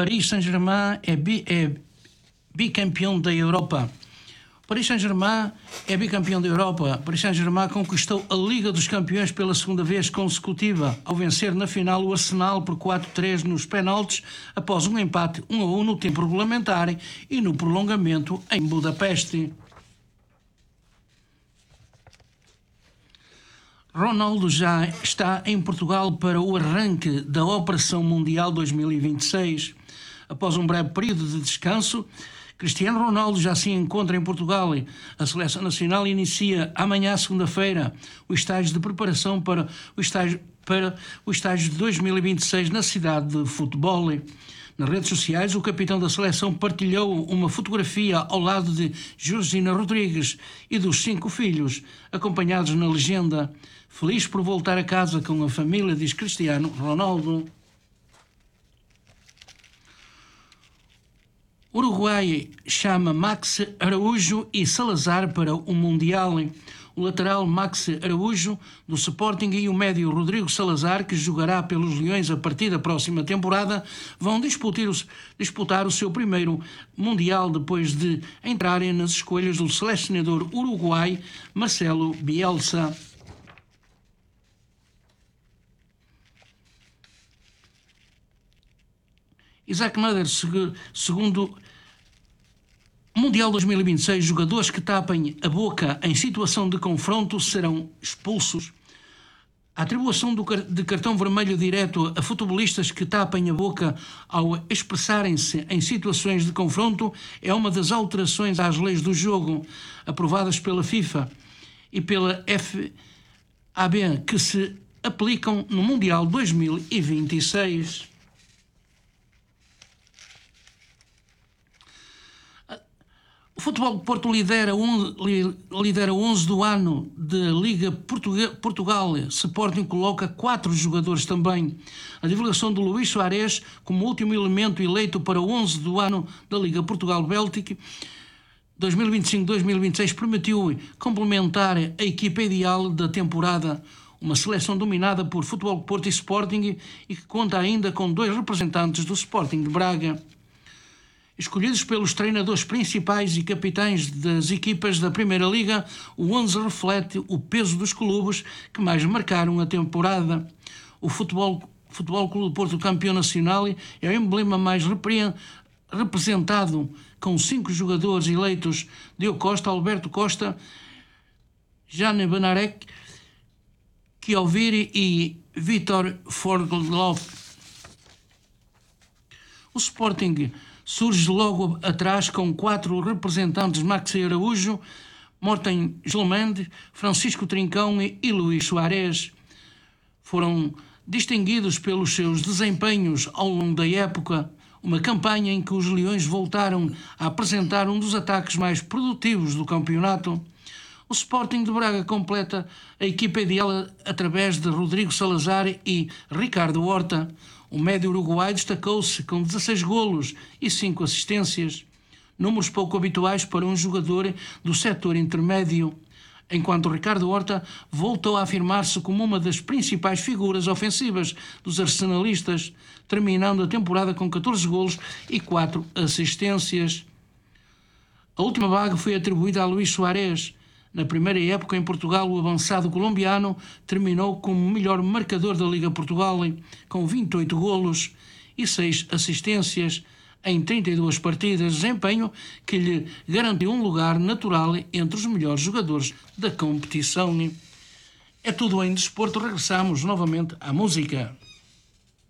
Paris Saint-Germain é bicampeão da Europa. Paris Saint-Germain é bicampeão da Europa. Paris Saint-Germain conquistou a Liga dos Campeões pela segunda vez consecutiva, ao vencer na final o Arsenal por 4-3 nos penaltis, após um empate 1-1 no tempo regulamentar e no prolongamento em Budapeste. Ronaldo já está em Portugal para o arranque da Operação Mundial 2026. Após um breve período de descanso, Cristiano Ronaldo já se encontra em Portugal. A Seleção Nacional inicia amanhã, segunda-feira, o estágio de preparação para o estágio de 2026 na cidade de futebol. Nas redes sociais, o capitão da seleção partilhou uma fotografia ao lado de Georgina Rodrigues e dos 5 filhos, acompanhados na legenda: "Feliz por voltar a casa com a família", diz Cristiano Ronaldo. Uruguai chama Max Araújo e Salazar para o Mundial. O lateral Max Araújo, do Sporting, e o médio Rodrigo Salazar, que jogará pelos Leões a partir da próxima temporada, vão disputar o seu primeiro Mundial depois de entrarem nas escolhas do selecionador uruguai Marcelo Bielsa. Isaac Meder, segundo Mundial 2026, jogadores que tapem a boca em situação de confronto serão expulsos. A atribuição de cartão vermelho direto a futebolistas que tapem a boca ao expressarem-se em situações de confronto é uma das alterações às leis do jogo, aprovadas pela FIFA e pela FAB, que se aplicam no Mundial 2026. O Futebol de Porto lidera 11 do ano de Liga Portugal. Sporting coloca 4 jogadores também. A divulgação de Luís Soares como último elemento eleito para o 11 do ano da Liga Portugal-Bélgica 2025-2026 permitiu complementar a equipa ideal da temporada. Uma seleção dominada por Futebol de Porto e Sporting e que conta ainda com 2 representantes do Sporting de Braga. Escolhidos pelos treinadores principais e capitães das equipas da Primeira Liga, o 11 reflete o peso dos clubes que mais marcaram a temporada. O Futebol Clube do Porto, campeão nacional, é o emblema mais representado, com 5 jogadores eleitos: Diogo Costa, Alberto Costa, Jane Benarek, Kioviri e Vítor Forglov. O Sporting surge logo atrás com 4 representantes: Max Araújo, Morten Gelmand, Francisco Trincão e Luís Soares. Foram distinguidos pelos seus desempenhos ao longo da época, uma campanha em que os Leões voltaram a apresentar um dos ataques mais produtivos do campeonato. O Sporting de Braga completa a equipa ideal através de Rodrigo Salazar e Ricardo Horta. O médio uruguai destacou-se com 16 golos e 5 assistências, números pouco habituais para um jogador do setor intermédio, enquanto Ricardo Horta voltou a afirmar-se como uma das principais figuras ofensivas dos arsenalistas, terminando a temporada com 14 golos e 4 assistências. A última vaga foi atribuída a Luís Soares. Na primeira época em Portugal, o avançado colombiano terminou como o melhor marcador da Liga Portugal, com 28 golos e 6 assistências em 32 partidas, desempenho que lhe garantiu um lugar natural entre os melhores jogadores da competição. É tudo em desporto, regressamos novamente à música.